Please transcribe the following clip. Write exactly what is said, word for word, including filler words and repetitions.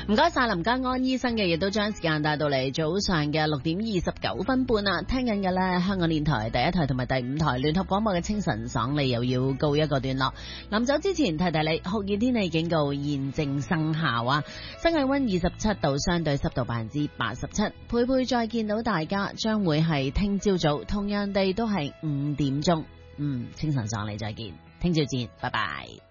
唔該晒林家安醫生嘅，亦都將時間帶到嚟早上嘅六點二十九分半啦。聽緊嘅呢，香港電台第一台同埋第五台聯合廣播嘅清晨爽利又要告一個段落。臨走之前提提你，酷熱天氣警告現正生效啊！室外溫二十七度，相對濕度百分之八十七。佩佩再見到大家，將會係聽朝早，同樣地都係五點鐘。嗯，清晨爽利再見，聽朝見，拜拜。